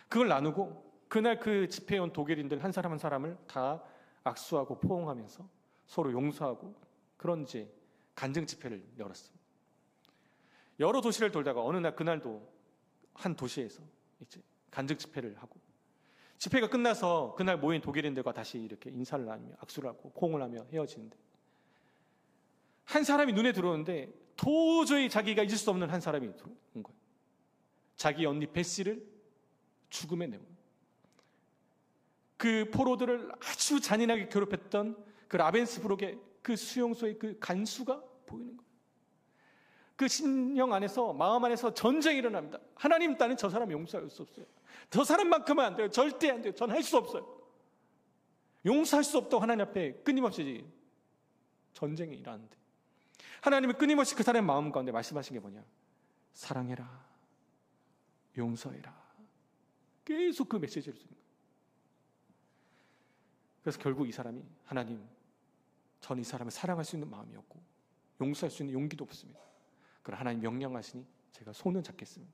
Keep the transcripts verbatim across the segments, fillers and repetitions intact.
그걸 나누고 그날 그 집회에 온 독일인들 한 사람 한 사람을 다 악수하고 포옹하면서 서로 용서하고 그런 이제 간증 집회를 열었습니다. 여러 도시를 돌다가 어느 날 그날도 한 도시에서 이제 간증 집회를 하고 집회가 끝나서 그날 모인 독일인들과 다시 이렇게 인사를 나누며 악수를 하고 포옹을 하며 헤어지는데 한 사람이 눈에 들어오는데 도저히 자기가 잊을 수 없는 한 사람이 들어온 거예요. 자기 언니 베시를 죽음에 내몬 그 포로들을 아주 잔인하게 괴롭혔던 그 라벤스부르크의 그 수용소의 그 간수가 보이는 거예요. 그 심령 안에서, 마음 안에서 전쟁이 일어납니다. 하나님, 나는 저 사람 용서할 수 없어요. 저 사람만큼은 안 돼요. 절대 안 돼요. 전 할 수 없어요. 용서할 수 없다고 하나님 앞에 끊임없이 전쟁이 일어나는데 하나님은 끊임없이 그 사람의 마음 가운데 말씀하신 게 뭐냐? 사랑해라, 용서해라. 계속 그 메시지를 쓰는 거예요. 그래서 결국 이 사람이 하나님, 전 이 사람을 사랑할 수 있는 마음이었고 용서할 수 있는 용기도 없습니다. 그러나 하나님 명령하시니 제가 손은 잡겠습니다.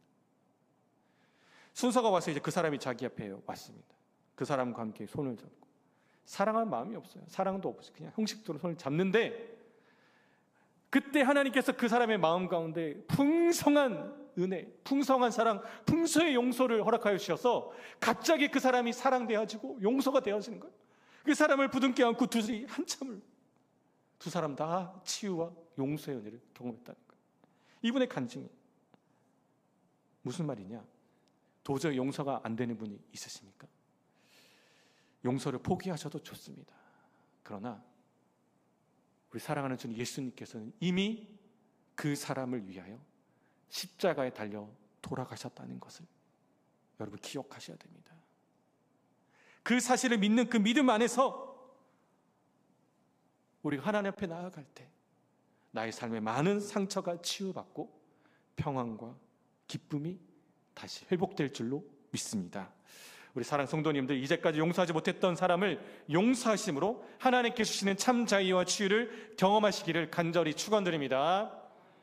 순서가 와서 이제 그 사람이 자기 앞에 왔습니다. 그 사람과 함께 손을 잡고 사랑할 마음이 없어요. 사랑도 없이 그냥 형식적으로 손을 잡는데 그때 하나님께서 그 사람의 마음 가운데 풍성한 은혜, 풍성한 사랑, 풍성의 용서를 허락하여 주셔서 갑자기 그 사람이 사랑되어지고 용서가 되어지는 거예요. 그 사람을 부둥켜 안고 둘이 한참을 두 사람 다 치유와 용서의 은혜를 경험했다는 거예요. 이분의 간증이 무슨 말이냐? 도저히 용서가 안 되는 분이 있으십니까? 용서를 포기하셔도 좋습니다. 그러나 우리 사랑하는 주님 예수님께서는 이미 그 사람을 위하여 십자가에 달려 돌아가셨다는 것을 여러분 기억하셔야 됩니다. 그 사실을 믿는 그 믿음 안에서 우리가 하나님 앞에 나아갈 때 나의 삶에 많은 상처가 치유받고 평안과 기쁨이 다시 회복될 줄로 믿습니다. 우리 사랑 성도님들, 이제까지 용서하지 못했던 사람을 용서하심으로 하나님께 주시는 참 자유와 치유를 경험하시기를 간절히 축원드립니다.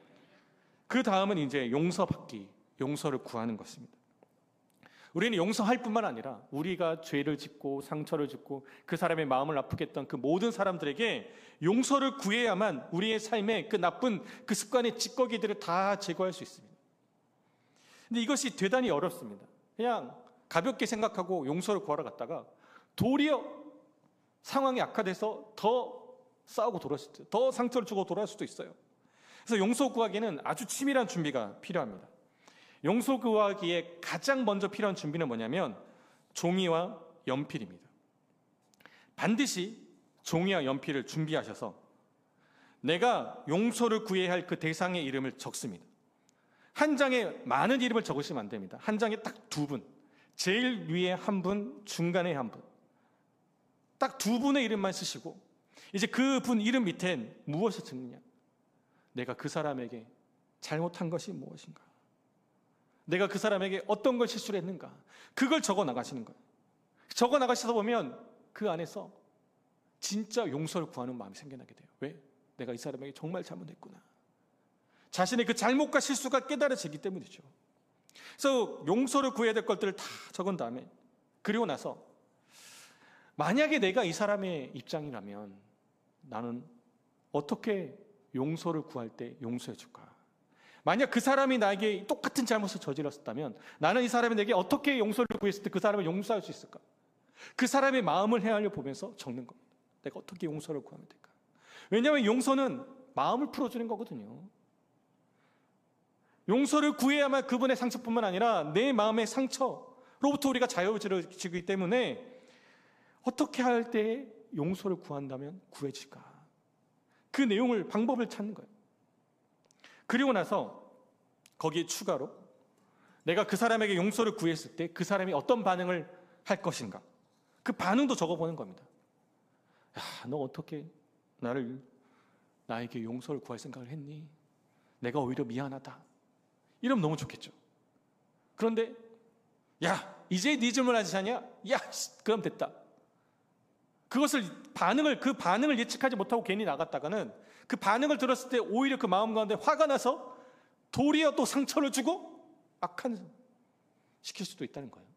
그 다음은 이제 용서받기, 용서를 구하는 것입니다. 우리는 용서할 뿐만 아니라 우리가 죄를 짓고 상처를 짓고 그 사람의 마음을 아프게 했던 그 모든 사람들에게 용서를 구해야만 우리의 삶에 그 나쁜 그 습관의 찌꺼기들을 다 제거할 수 있습니다. 근데 이것이 대단히 어렵습니다. 그냥 가볍게 생각하고 용서를 구하러 갔다가 도리어 상황이 악화돼서 더 싸우고 돌아올 수도 있어요. 더 상처를 주고 돌아올 수도 있어요. 그래서 용서 구하기는 아주 치밀한 준비가 필요합니다. 용서 구하기에 가장 먼저 필요한 준비는 뭐냐면 종이와 연필입니다. 반드시 종이와 연필을 준비하셔서 내가 용서를 구해야 할 그 대상의 이름을 적습니다. 한 장에 많은 이름을 적으시면 안 됩니다. 한 장에 딱 두 분, 제일 위에 한 분, 중간에 한 분, 딱 두 분의 이름만 쓰시고 이제 그 분 이름 밑엔 무엇을 적느냐? 내가 그 사람에게 잘못한 것이 무엇인가? 내가 그 사람에게 어떤 걸 실수를 했는가? 그걸 적어 나가시는 거예요. 적어 나가셔서 보면 그 안에서 진짜 용서를 구하는 마음이 생겨나게 돼요. 왜? 내가 이 사람에게 정말 잘못했구나. 자신의 그 잘못과 실수가 깨달아지기 때문이죠. 그래서 용서를 구해야 될 것들을 다 적은 다음에 그리고 나서 만약에 내가 이 사람의 입장이라면 나는 어떻게 용서를 구할 때 용서해 줄까? 만약 그 사람이 나에게 똑같은 잘못을 저질렀다면 나는 이 사람이 내게 어떻게 용서를 구했을 때 그 사람을 용서할 수 있을까? 그 사람의 마음을 헤아려 보면서 적는 겁니다. 내가 어떻게 용서를 구하면 될까? 왜냐하면 용서는 마음을 풀어주는 거거든요. 용서를 구해야만 그분의 상처뿐만 아니라 내 마음의 상처로부터 우리가 자유해지기 때문에 어떻게 할 때 용서를 구한다면 구해질까? 그 내용을, 방법을 찾는 거예요. 그리고 나서 거기에 추가로 내가 그 사람에게 용서를 구했을 때 그 사람이 어떤 반응을 할 것인가? 그 반응도 적어보는 겁니다. 야, 너 어떻게 나를, 나에게 용서를 구할 생각을 했니? 내가 오히려 미안하다. 이러면 너무 좋겠죠. 그런데 야, 이제 네 질문하지 않냐? 야, 그럼 됐다. 그것을 반응을 그 반응을 예측하지 못하고 괜히 나갔다가는 그 반응을 들었을 때 오히려 그 마음 가운데 화가 나서 도리어 또 상처를 주고 악한 시킬 수도 있다는 거예요.